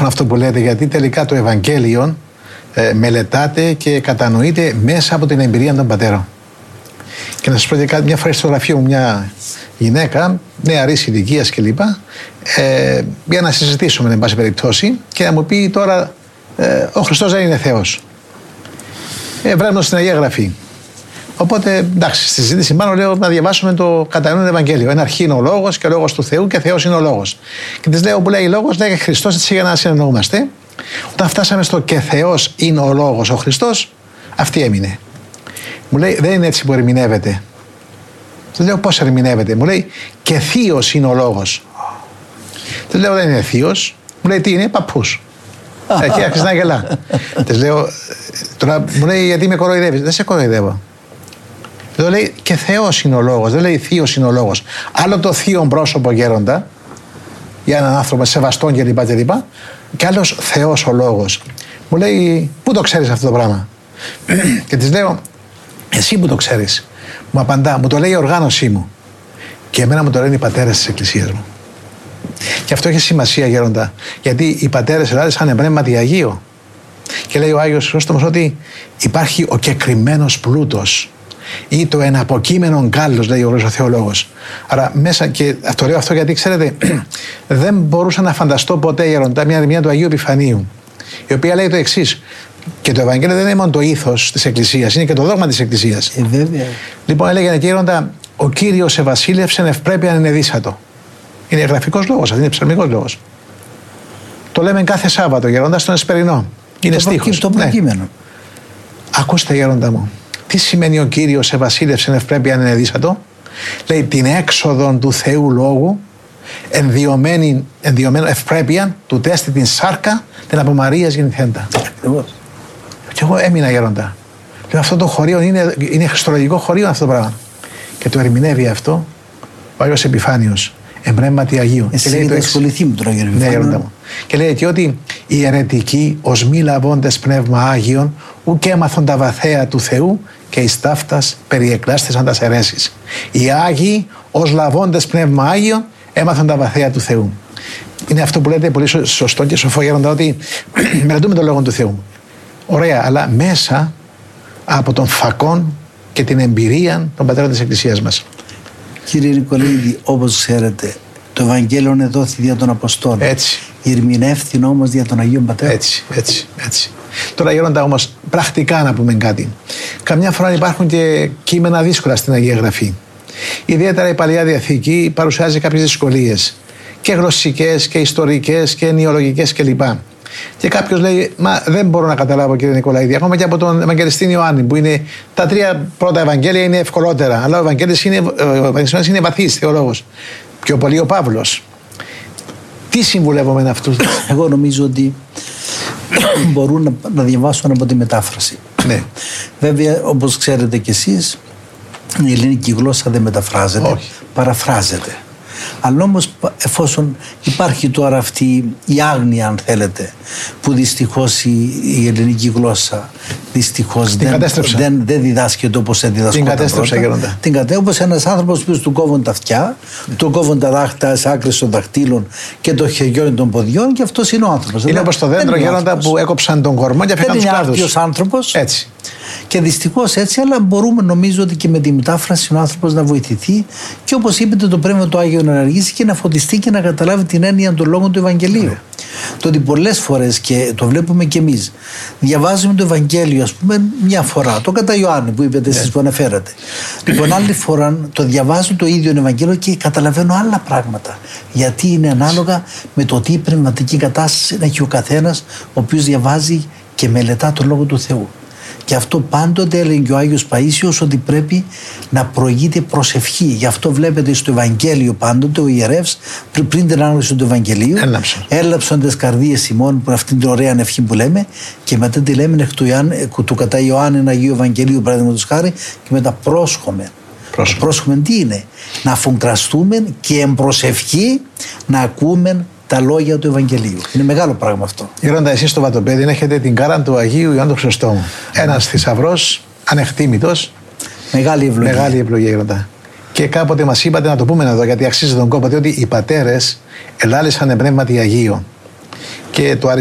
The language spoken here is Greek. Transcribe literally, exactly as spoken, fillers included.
αυτό που λέτε, γιατί τελικά το Ευαγγέλιο ε, μελετάται και κατανοείται μέσα από την εμπειρία των πατέρων. Και να σας πω και μια φορά στο γραφείο μου μια γυναίκα νεαρής ηλικίας κλπ. Ε, για να συζητήσουμε, εν πάση περιπτώσει, και να μου πει τώρα ε, ο Χριστός δεν είναι Θεός. Ε, βρέμνω στην Αγία Γραφή. Οπότε, εντάξει, στη συζήτηση μάλλον λέω να διαβάσουμε το κατανοήν Ευαγγέλιο. Εν αρχή είναι ο Λόγος και ο Λόγος του Θεού και Θεός είναι ο Λόγος. Και της λέω που λέει Λόγος, λέει Χριστός, έτσι για να συνεννοούμαστε. Όταν φτάσαμε στο και Θεός είναι ο Λόγος, ο Χριστός, αυτή έμεινε. Μου λέει δεν είναι έτσι που ερμηνεύεται. Της λέω πώς ερμηνεύεται. Μου λέει και Θείος είναι ο Λόγος. Της λέω δεν είναι Θείος. Μου λέει τι είναι, παππούς. Εκεί άρχισε να γελά. Της λέω, τώρα μου λέει γιατί με κοροϊδεύεις. Δεν σε κοροϊδεύω. Εδώ λέει και Θεός είναι ο Λόγος, δεν λέει Θείος είναι ο Λόγος. Άλλο το θείο πρόσωπο γέροντα, για έναν άνθρωπο σεβαστόν κλπ. Και, και άλλος Θεός ο Λόγος. Μου λέει, πού το ξέρεις αυτό το πράγμα. Και της λέω, εσύ που το ξέρεις. Μου απαντά, μου το λέει η οργάνωσή μου. Και εμένα μου το λένε οι πατέρες της Εκκλησίας μου. Και αυτό έχει σημασία γέροντα, γιατί οι πατέρες Ελλάδες είχαν πνεύματι Αγίο. Και λέει ο Άγιος Χρήστομος ότι υπάρχει ο κεκριμένος πλούτος ή το εναποκείμενον κάλος, λέει ο Ρώσος θεολόγος. Άρα μέσα, και το λέω αυτό γιατί ξέρετε, δεν μπορούσα να φανταστώ ποτέ γέροντα μια ερμηνεία του Αγίου Επιφανίου, η οποία λέει το εξής. Και το Ευαγγέλιο δεν είναι μόνο το ήθος της Εκκλησίας, είναι και το δόγμα της Εκκλησίας. Ε, βέβαια. Λοιπόν, έλεγε γέροντα, ο Κύριος ευασίλευσεν ευπρέπειαν εν εδίσατο. Είναι γραφικός λόγος, αυτό είναι ψαλμικός λόγος. Το λέμε κάθε Σάββατο γέροντα στον Εσπερινό. Είναι το στίχος. Το προκείμενο. Ναι. Ακούστε γέροντα μου. Τι σημαίνει ο Κύριος ευασίλευσεν ευπρέπειαν εν εδίσατο. Λέει την έξοδον του Θεού Λόγου ενδιωμένη ευπρέπειαν του τέστη την σάρκα την από Μαρίας γεννηθέντα. Ακριβώς. Και εγώ έμεινα γέροντα. Λέω αυτό το χωρίο είναι, είναι χριστολογικό χωρίο αυτό το πράγμα. Και το ερμηνεύει αυτό ο Άγιος Επιφάνιος. Εμπρέμματι Αγίου. Εσύ έχετε ασχοληθεί με τον Άγιο Επιφάνιο. Ναι, και λέει και ότι οι αιρετικοί ως μη λαβώντες πνεύμα Άγιον ουκ έμαθον τα βαθαία του Θεού και εις ταύτας περιεκλάστησαν τας αιρέσεις. Οι Άγιοι ως λαβώντες πνεύμα Άγιον έμαθαν τα βαθαία του Θεού. Είναι αυτό που λέτε πολύ σωστό και σοφό γέροντα, ότι μελετούμε τον Λόγο του Θεού. Ωραία, αλλά μέσα από τον φακόν και την εμπειρία των πατέρων της Εκκλησίας μας. Κύριε Νικολαίδη, όπως ξέρετε, το Ευαγγέλιο είναι δόθη δια των Αποστόλων. Έτσι. Ερμηνεύθην όμως δια των Αγίων Πατέρων. Έτσι, έτσι, έτσι. Τώρα γέροντα όμως, πρακτικά να πούμε κάτι. Καμιά φορά υπάρχουν και κείμενα δύσκολα στην Αγία Γραφή. Ιδιαίτερα η Παλαιά Διαθήκη παρουσιάζει κάποιες δυσκολίες. Και γλωσσικές και ιστορικές και ενοιολογικές κλπ. Και κάποιος λέει, μα δεν μπορώ να καταλάβω κύριε Νικολαίδη, ακόμα και από τον Ευαγγελιστή Ιωάννη, που είναι τα τρία πρώτα Ευαγγέλια είναι ευκολότερα, αλλά ο Ευαγγέλιστης είναι, είναι βαθύς θεολόγος. Πιο πολύ ο Παύλος. Τι συμβουλεύομαι αυτούς? Εγώ νομίζω ότι μπορούν να, να διαβάσουν από τη μετάφραση. Ναι. Βέβαια, όπως ξέρετε κι εσείς, η ελληνική γλώσσα δεν μεταφράζεται, όχι, παραφράζεται. Αλλά όμως εφόσον υπάρχει τώρα αυτή η άγνοια, αν θέλετε, που δυστυχώς η, η ελληνική γλώσσα δυστυχώς δεν, δεν, δεν διδάσκεται όπως δεν διδασκόταν. Την κατέστρεψα γέροντα. Την κατέ, όπως ένας άνθρωπος που του κόβουν τα αυτιά, mm. του κόβουν τα δάχτυλα σε άκρες των δαχτύλων και των χεριών των ποδιών, και αυτός είναι ο άνθρωπος. Είναι όπως το δέντρο γέροντα που έκοψαν τον κορμό και αφήκαν τους κλάδους. Δεν είναι άρτιος άνθρωπος. Έτσι. Και δυστυχώς έτσι, αλλά μπορούμε νομίζω ότι και με τη μετάφραση ο άνθρωπος να βοηθηθεί και όπως είπετε το πνεύμα του Άγιου να ενεργήσει και να φωτιστεί και να καταλάβει την έννοια των λόγων του Ευαγγελίου. Ναι. Το ότι πολλές φορές, και το βλέπουμε και εμείς, διαβάζουμε το Ευαγγέλιο ας πούμε μια φορά, το κατά Ιωάννη που είπατε εσείς, ναι, που αναφέρατε. Λοιπόν, άλλη φορά το διαβάζω το ίδιο Ευαγγέλιο και καταλαβαίνω άλλα πράγματα. Γιατί είναι ανάλογα με το τι πνευματική κατάσταση έχει ο καθένας ο οποίος διαβάζει και μελετά τον Λόγο του Θεού. Και αυτό πάντοτε έλεγε και ο Άγιος Παΐσιος, ότι πρέπει να προηγείται προσευχή. Γι' αυτό βλέπετε στο Ευαγγέλιο πάντοτε ο ιερεύς πριν, πριν την άνοιξη του Ευαγγελίου έλαψαν τις καρδίες ημών, που αυτήν την ωραία ευχή που λέμε, και μετά τη λέμε εκ του, Ιωάννη, του κατά Ιωάννη Αγίου Ευαγγελίου παραδείγματος χάρη, και μετά πρόσχομαι. Πρόσχομαι. πρόσχομαι τι είναι? Να αφουγκραστούμε και εμπροσευχή να ακούμε τα λόγια του Ευαγγελίου. Είναι μεγάλο πράγμα αυτό. Γέροντα, εσείς στο Βατοπέδι έχετε την κάρα του Αγίου Ιωάννου Χρυσοστόμου. Ένας θησαυρός ανεκτήμητος. Μεγάλη ευλογία. Μεγάλη ευλογία, γέροντα. Και κάποτε μας είπατε να το πούμε εδώ, γιατί αξίζει τον κόπο, ότι οι πατέρες ελάλησαν πνεύματι Αγίου. Και Και το